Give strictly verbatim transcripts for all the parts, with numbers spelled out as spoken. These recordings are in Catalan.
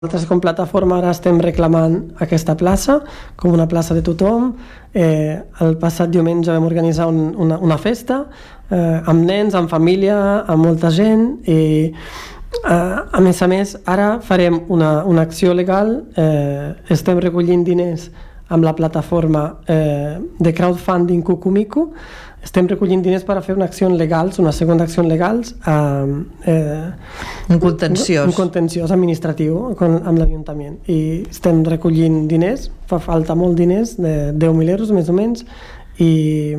Nosaltres com plataforma ara estem reclamant aquesta plaça com una plaça de tothom. Eh, el passat diumenge vam organitzar un, una, una festa eh, amb nens, amb família, amb molta gent i eh, a més a més ara farem una, una acció legal. Eh, estem recollint diners amb la plataforma eh, de crowdfunding Cucumico. Estem recollint diners per a fer una acció legals, una segona acció legals, eh, eh, un contenciós. Un, un contenciós administratiu con, amb l'Ajuntament. I estem recollint diners, fa falta molt diners, de deu mil euros més o menys, i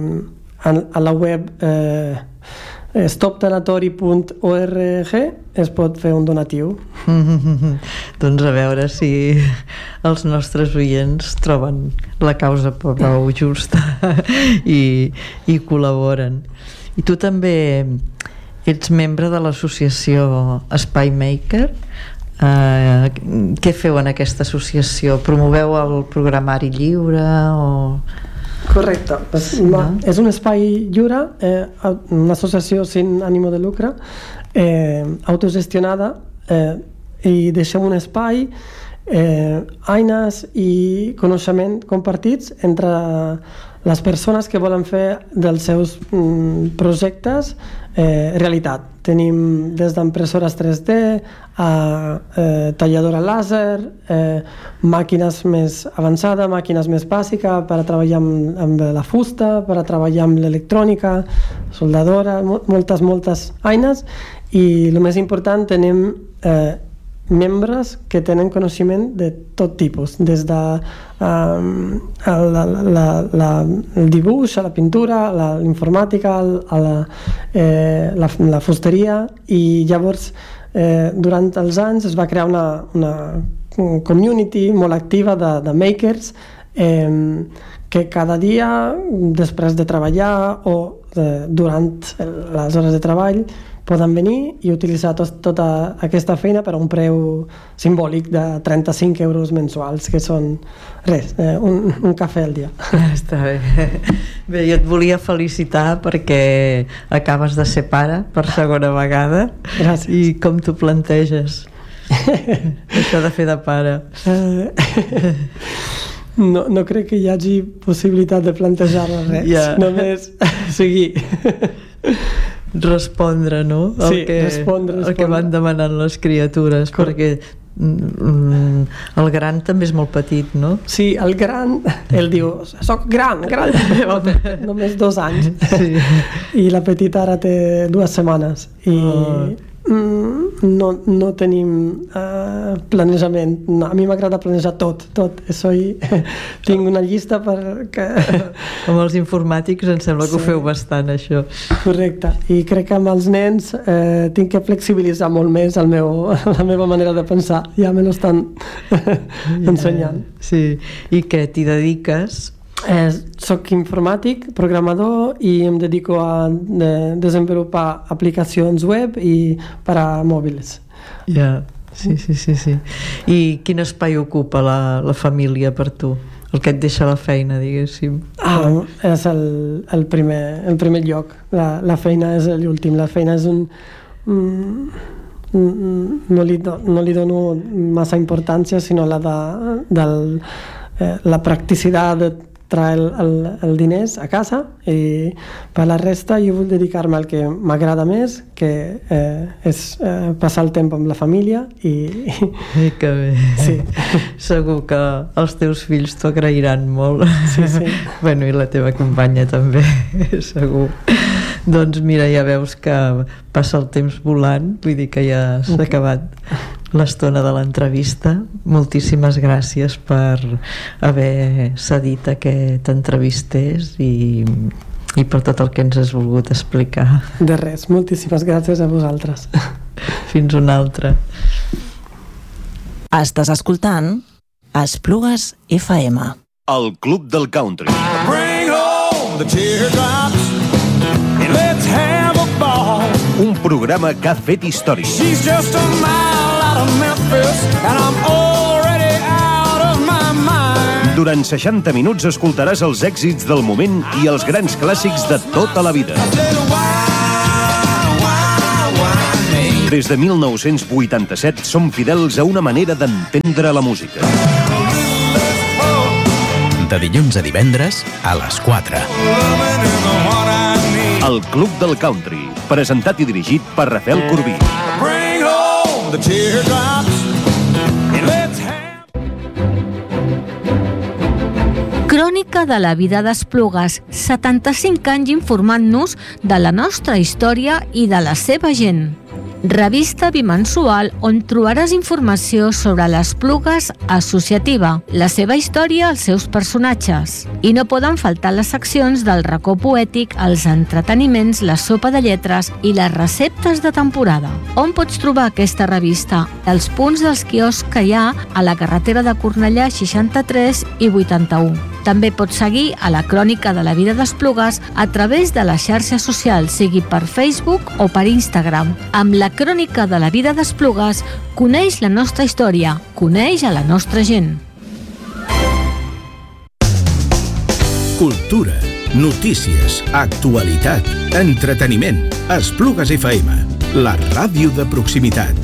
a, a la web eh, stop tanatori punt org es pot fer un donatiu. Mm-hmm. Doncs a veure si els nostres oients troben la causa prou justa i, i col·laboren. I tu també ets membre de l'associació Espai Maker. Uh, què feu en aquesta associació? Promoveu el programari lliure o... Correcte, no. És un espai lliure, eh, una associació sin ànimo de lucre, eh, autogestionada, eh, i deixem un espai, eh, eines i coneixement compartits entre les persones que volen fer dels seus mm, projectes eh, realitat. Tenim des d'impressores tres D a eh, talladora làser, eh, màquines més avançades, màquines més bàsiques per a treballar amb, amb la fusta, per a treballar amb l'electrònica, soldadora, moltes, moltes eines. I el més important, tenim eh, membres que tenen coneixement de tot tipus, des de um, la, la, la, el dibuix, a la pintura, a l'informàtica, a la, eh, la, la fusteria. I llavors eh, durant els anys es va crear una, una community molt activa de, de makers eh, que cada dia, després de treballar o eh, durant les hores de treball, poden venir i utilitzar tot, tota aquesta feina per a un preu simbòlic de trenta-cinc euros mensuals, que són res, eh, un, un cafè al dia. Està bé. Bé, jo et volia felicitar perquè acabes de ser pare per segona vegada. Gràcies. I com t'ho planteges? Això de fer de pare. Eh, no, no crec que hi hagi possibilitat de plantejar-me res, yeah. Només seguir. Respondre, no? El, sí, que, respondre, respondre. El que van demanant les criatures. Cor perquè mm, el gran també és molt petit, no? Sí, el gran, ell diu, soc gran, gran, només dos anys. Sí. I la petita ara té dues setmanes. I oh. mm, no, no tenim uh, planejament. No, a mi m'agrada planejar tot, tot. Soy, tinc una llista per... Que... Amb els informàtics em sembla que sí. Ho feu bastant, això. Correcte. I crec que amb els nens eh, tinc que flexibilitzar molt més el meu, la meva manera de pensar. Ja me l'estan ensenyant. Sí. I què, t'hi dediques? Eh, soc informàtic, programador, i em dedico a de, desenvolupar aplicacions web i per a mòbils. Ja, yeah. sí, sí, sí, sí. I quin espai ocupa la, la família per tu? El que et deixa la feina, diguéssim. Ah, és el, el, primer, el primer lloc. La, la feina és l'últim. La feina és un... Mm, no, li do, no li dono massa importància, sinó la de, del, eh, la practicitat de traure el, el, el diners a casa, i per la resta jo vull dedicar-me al que m'agrada més, que eh, és eh, passar el temps amb la família. I, i que bé. Sí. Segur que els teus fills t'ho agrairan molt. Sí, sí. Bueno, i la teva companya també, segur. Doncs mira, ja veus que passa el temps volant, vull dir que ja s'ha okay. acabat l'estona de l'entrevista. Moltíssimes gràcies per haver cedit a que t'entrevistés i, i per tot el que ens has volgut explicar. De res, moltíssimes gràcies a vosaltres. Fins una altra. Estàs escoltant Esplugues F M. El Club del Country. Bring home the teardrops and let's have a ball. Un programa que ha fet història. She's just a mile out of Memphis and I'm already out of my mind. Durant seixanta minuts escoltaràs els èxits del moment i els grans clàssics de tota la vida. Des de mil nou-cents vuitanta-set som fidels a una manera d'entendre la música. De dilluns a divendres a les quatre. El Club del Country, presentat i dirigit per Rafael Corbí. Bring home the teardrops and let's have... Crònica de la vida d'Esplugues, setanta-cinc anys informant-nos de la nostra història i de la seva gent. Revista bimensual on trobaràs informació sobre l'Esplugues associativa, la seva història, els seus personatges. I no poden faltar les seccions del racó poètic, els entreteniments, la sopa de lletres i les receptes de temporada. On pots trobar aquesta revista? Els punts dels quioscs que hi ha a la carretera de Cornellà seixanta-tres i vuitanta-u. També pots seguir a la Crònica de la vida d'Esplugues a través de les xarxes socials, sigui per Facebook o per Instagram. Amb la Crònica de la vida d'Esplugues coneix la nostra història, coneix a la nostra gent. Cultura, notícies, actualitat, entreteniment. Esplugues F M, la ràdio de proximitat.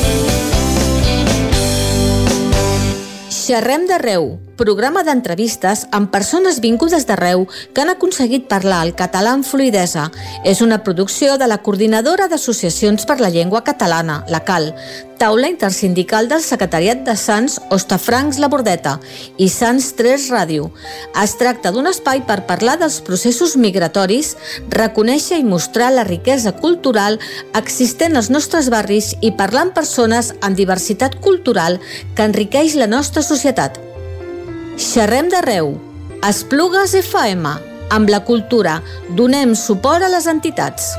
Xerrem d'arreu, programa d'entrevistes amb persones vingudes d'arreu que han aconseguit parlar el català amb fluïdesa. És una producció de la Coordinadora d'Associacions per la Llengua Catalana, la C A L, taula intersindical del Secretariat de Sants Hostafrancs La Bordeta i Sants tres Ràdio. Es tracta d'un espai per parlar dels processos migratoris, reconèixer i mostrar la riquesa cultural existent als nostres barris i parlar amb persones amb diversitat cultural que enriqueix la nostra societat. Xerrem d'arreu. Esplugues F M. Amb la cultura donem suport a les entitats.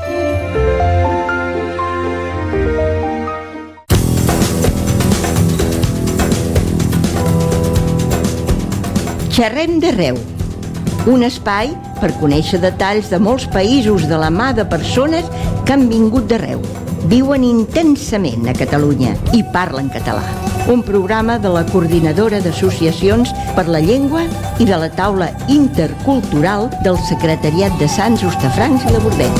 Xerrem d'arreu. Un espai per conèixer detalls de molts països de la mà de persones que han vingut d'arreu. Viuen intensament a Catalunya i parlen català. Un programa de la Coordinadora d'Associacions per la Llengua i de la taula intercultural del Secretariat de Sants Hostafrancs i La Bordeta.